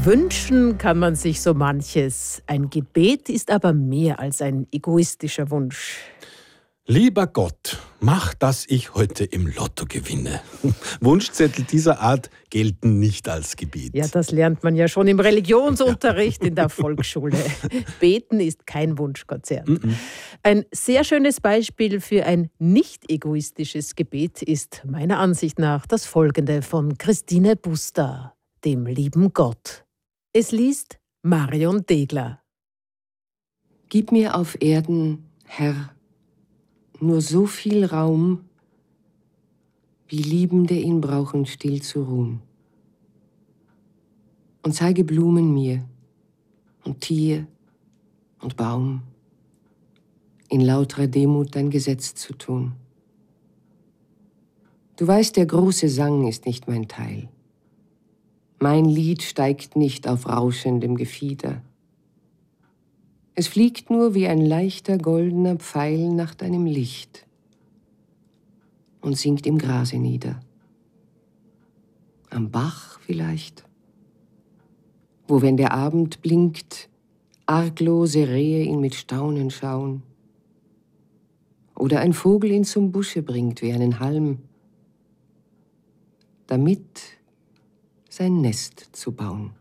Wünschen kann man sich so manches. Ein Gebet ist aber mehr als ein egoistischer Wunsch. Lieber Gott, mach, dass ich heute im Lotto gewinne. Wunschzettel dieser Art gelten nicht als Gebet. Ja, das lernt man ja schon im Religionsunterricht in der Volksschule. Beten ist kein Wunschkonzert. Ein sehr schönes Beispiel für ein nicht egoistisches Gebet ist meiner Ansicht nach das folgende von Christine Buster, dem lieben Gott. Es liest Marion Degler. Gib mir auf Erden, Herr, nur so viel Raum, wie Liebende ihn brauchen, still zu ruhen. Und zeige Blumen mir und Tier und Baum, in lauterer Demut dein Gesetz zu tun. Du weißt, der große Sang ist nicht mein Teil. Mein Lied steigt nicht auf rauschendem Gefieder. Es fliegt nur wie ein leichter goldener Pfeil nach deinem Licht und sinkt im Grase nieder. Am Bach vielleicht, wo, wenn der Abend blinkt, arglose Rehe ihn mit Staunen schauen. Oder ein Vogel ihn zum Busche bringt wie einen Halm, damit sein Nest zu bauen.